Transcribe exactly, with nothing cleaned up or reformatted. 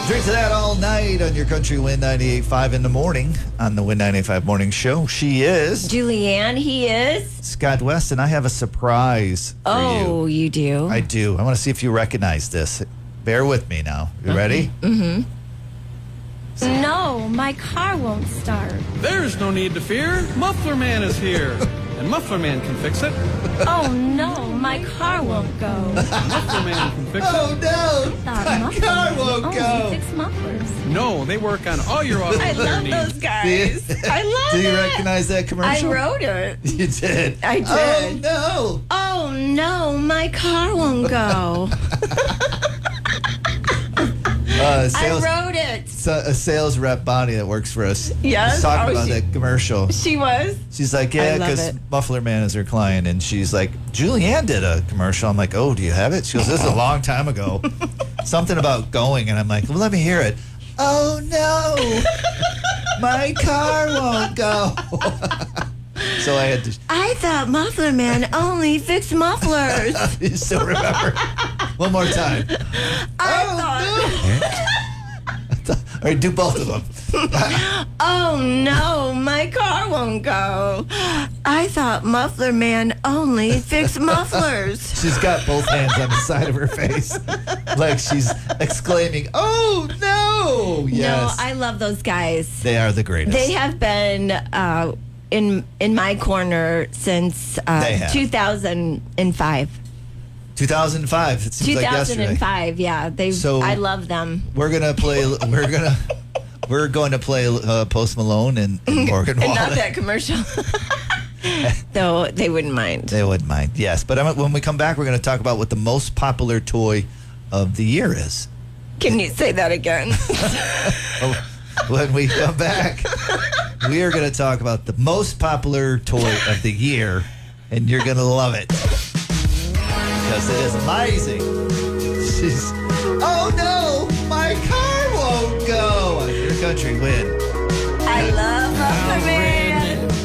Drink to that all night on your Country Win ninety-eight point five in the morning on the Win ninety-eight point five Morning Show. She is Julianne, he is Scott West, and I have a surprise for Oh, you. you do? I do. I want to see if you recognize this. Bear with me now. You okay. ready? Mm-hmm. No, my car won't start. There's no need to fear. Muffler Man is here. And Muffler Man can fix it. Oh no, my car won't go. Muffler Man can fix Oh it. no! Thought My mufflers car won't only go. fix mufflers. No, they work on all your auto I repair love needs. those guys. I love Do you it. recognize that I commercial? wrote it. You did. I did. Oh Oh no, my car won't go. no! Uh, I sales, wrote it. so- a sales rep, Bonnie, that works for us. Yes? was talking Oh, about she- that commercial. She was. She's like, I yeah, love because it. Muffler Man is her client. And she's like, Julianne did a commercial. I'm like, oh, do you have it? She goes, this is a long time ago. Something about going. And I'm like, well, let me hear it. Oh, no. My car won't go. So I had to. I thought Muffler Man only fixed mufflers. You still remember? One more time. I Oh, thought. All right, do both of them. Oh no, my car won't go. I thought Muffler Man only fixed mufflers. She's got both hands on the side of her face. Like she's exclaiming, oh, no. Yes. No, I love those guys. They are the greatest. They have been uh, in in my corner since They uh, have. two thousand five. two thousand five. It seems like yesterday. two thousand five, yeah. They. So- I love them. We're gonna play. We're gonna. We're going to play uh, Post Malone and, and Morgan And not Wallen. that commercial. Though they wouldn't mind. They wouldn't mind. Yes, but I'm, when we come back, we're going to talk about what the most popular toy of the year is. Can you say that again? Oh, when we come back, we are going to talk about the most popular toy of the year, and you're going to love it because it is amazing. She's, oh no, my car won't go. On Your Country Win. I love Muffler Man.